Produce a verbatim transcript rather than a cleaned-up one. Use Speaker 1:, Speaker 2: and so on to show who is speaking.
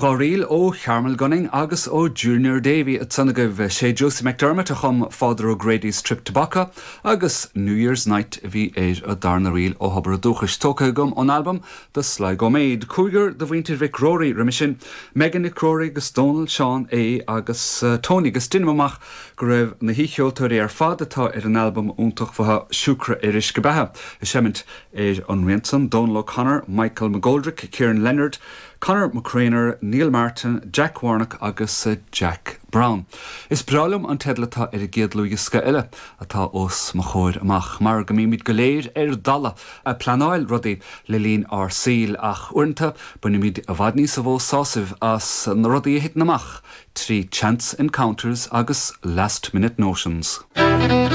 Speaker 1: Gháil ó Chearmel Gunning agus ó Junior Davy at sanagah sé Josie McDermott a chum Father O'Grady's trip to Baca agus New Year's night bhí éir a darna riil ó habar a dúchas tóca gom an album The Sly Go Maid. Cúigur de bhaintir Vic Rory remission Megan Nick Rory gus Donald Sean A agus uh, Tony gus dinmamach go raibh na hícheoltóirí ar fad atá ar an album úntach fatha siúcra iris go bethe. I semint éir an Ransom, Donald O'Connor, Michael McGoldrick, Kieran Leonard, Conor McCrainer, Neil Martin, Jack Warnock agus uh, Jack Brown. Is bralum an tedlatá ar a géad luigisca eile atá os mo chóir amach mar go míid go léir ar dala a planáil rudaí le líon ar síl ach uanta buna míid a bhadní sa bhó sásibh as na rudaí a hit namach trí Chance Encounters agus Last Minute Notions.